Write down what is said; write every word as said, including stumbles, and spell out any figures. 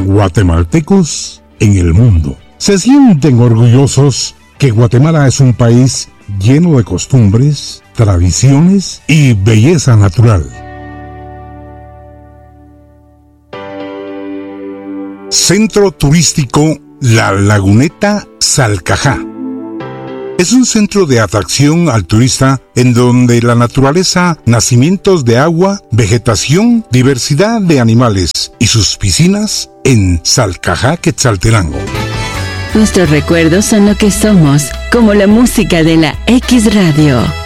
guatemaltecos en el mundo. Se sienten orgullosos que Guatemala es un país lleno de costumbres, tradiciones y belleza natural. Centro Turístico La Laguneta Salcajá. Es un centro de atracción al turista en donde la naturaleza, nacimientos de agua, vegetación, diversidad de animales y sus piscinas en Salcajá, Quetzaltenango. Nuestros recuerdos son lo que somos, como la música de la X Radio.